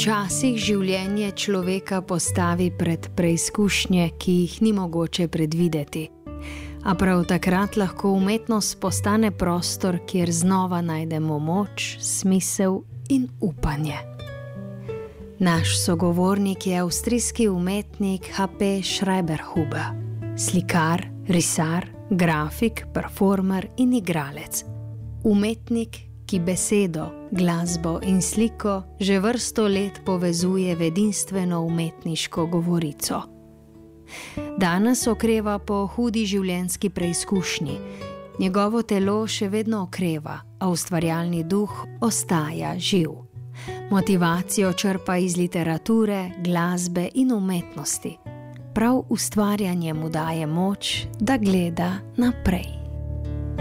Včasih življenje človeka postavi pred preizkušnje, ki jih ni mogoče predvideti. A prav takrat lahko umetnost postane prostor, kjer znova najdemo moč, smisel in upanje. Naš sogovornik je avstrijski umetnik H.P. Schreiberhuber, slikar, risar, grafik, performer in igralec. Umetnik, ki besedo, glasbo in sliko že vrsto let povezuje v edinstveno umetniško govorico. Danes okreva po hudi življenjski preizkušnji. Njegovo telo še vedno okreva, a ustvarjalni duh ostaja živ. Motivacijo črpa iz literature, glasbe in umetnosti. Prav ustvarjanje mu daje moč, da gleda naprej.